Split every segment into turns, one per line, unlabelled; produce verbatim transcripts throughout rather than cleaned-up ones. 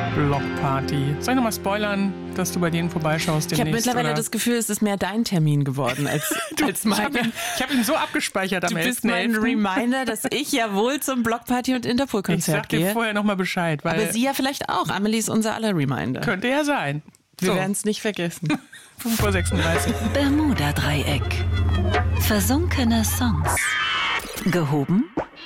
Blockparty. Soll ich nochmal spoilern, dass du bei denen vorbeischaust demnächst?
Ich habe mittlerweile
oder?
das Gefühl, es ist mehr dein Termin geworden als,
du,
als mein.
Ich habe ihn, hab ihn so abgespeichert am
Du bist mein Reminder, dass ich ja wohl zum Blockparty und Interpol-Konzert gehe.
Ich sag dir vorher nochmal Bescheid. Weil
Aber sie ja vielleicht auch. Amelie ist unser aller Reminder.
Könnte ja sein.
Wir
so.
werden es nicht vergessen.
fünf Uhr sechsunddreißig.
Bermuda-Dreieck. Versunkene Songs. Gehoben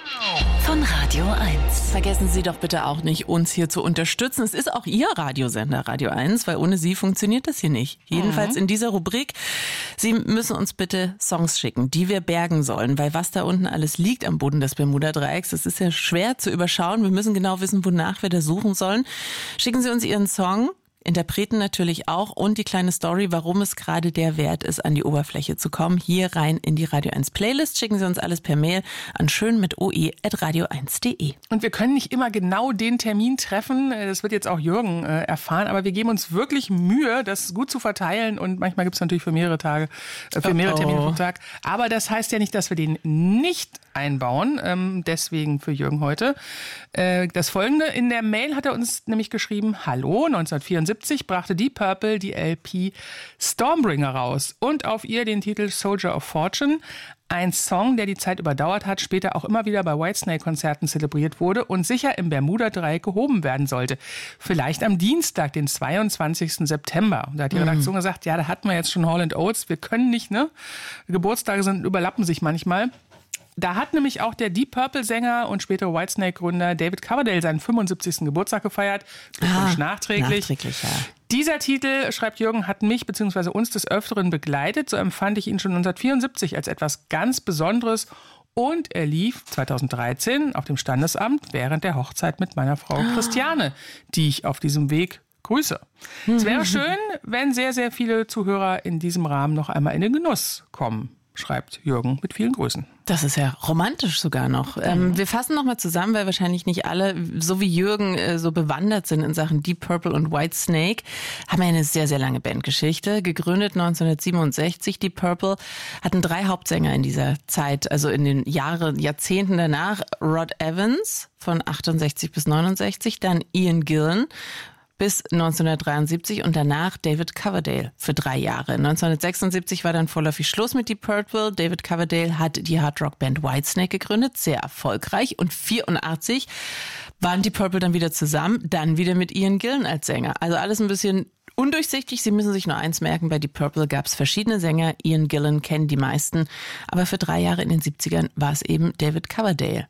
von Radio eins.
Vergessen Sie doch bitte auch nicht, uns hier zu unterstützen. Es ist auch Ihr Radiosender, Radio eins, weil ohne Sie funktioniert das hier nicht. Jedenfalls in dieser Rubrik. Sie müssen uns bitte Songs schicken, die wir bergen sollen, weil was da unten alles liegt am Boden des Bermuda-Dreiecks, das ist ja schwer zu überschauen. Wir müssen genau wissen, wonach wir da suchen sollen. Schicken Sie uns Ihren Song. Interpreten natürlich auch und die kleine Story, warum es gerade der Wert ist, an die Oberfläche zu kommen. Hier rein in die Radio eins Playlist. Schicken Sie uns alles per Mail an schön mit oe at radio eins punkt de.
Und wir können nicht immer genau den Termin treffen. Das wird jetzt auch Jürgen äh, erfahren. Aber wir geben uns wirklich Mühe, das gut zu verteilen. Und manchmal gibt es natürlich für mehrere Tage, äh, für mehrere Termine pro Tag. Aber das heißt ja nicht, dass wir den nicht einbauen. Ähm, deswegen für Jürgen heute. Äh, das Folgende. In der Mail hat er uns nämlich geschrieben, hallo, neunzehnhundertvierundsiebzig brachte Deep Purple die L P Stormbringer raus und auf ihr den Titel Soldier of Fortune. Ein Song, der die Zeit überdauert hat, später auch immer wieder bei Whitesnake-Konzerten zelebriert wurde und sicher im Bermuda-Dreieck gehoben werden sollte. Vielleicht am Dienstag, den zweiundzwanzigsten September. Da hat die Redaktion mhm. gesagt, ja, da hatten wir jetzt schon Hall and Oates. Wir können nicht, ne? Geburtstage sind, überlappen sich manchmal. Da hat nämlich auch der Deep Purple-Sänger und spätere Whitesnake-Gründer David Coverdale seinen fünfundsiebzigsten Geburtstag gefeiert. Glückwunsch ah, nachträglich.
nachträglich ja.
Dieser Titel, schreibt Jürgen, hat mich bzw. uns des Öfteren begleitet. So empfand ich ihn schon neunzehnhundertvierundsiebzig als etwas ganz Besonderes. Und er lief zweitausenddreizehn auf dem Standesamt während der Hochzeit mit meiner Frau Christiane, die ich auf diesem Weg grüße. Es wäre schön, wenn sehr, sehr viele Zuhörer in diesem Rahmen noch einmal in den Genuss kommen, schreibt Jürgen mit vielen Grüßen.
Das ist ja romantisch sogar noch. Mhm. Ähm, wir fassen nochmal zusammen, weil wahrscheinlich nicht alle, so wie Jürgen, äh, so bewandert sind in Sachen Deep Purple und Whitesnake. Haben ja eine sehr, sehr lange Bandgeschichte. Gegründet neunzehnhundertsiebenundsechzig, Deep Purple. Hatten drei Hauptsänger in dieser Zeit, also in den Jahren, Jahrzehnten danach. Rod Evans von achtundsechzig bis neunundsechzig, dann Ian Gillan bis neunzehnhundertdreiundsiebzig und danach David Coverdale für drei Jahre. neunzehnhundertsechsundsiebzig war dann vorläufig Schluss mit Deep Purple. David Coverdale hat die Hardrock-Band Whitesnake gegründet, sehr erfolgreich. Und vierundachtzig waren Deep Purple dann wieder zusammen, dann wieder mit Ian Gillan als Sänger. Also alles ein bisschen undurchsichtig. Sie müssen sich nur eins merken, bei Deep Purple gab es verschiedene Sänger. Ian Gillan kennen die meisten. Aber für drei Jahre in den siebzigern war es eben David Coverdale.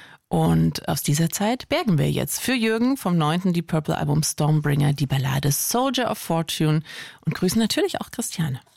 Und aus dieser Zeit bergen wir jetzt für Jürgen vom neunten Deep Purple Album Stormbringer die Ballade Soldier of Fortune und grüßen natürlich auch Christiane.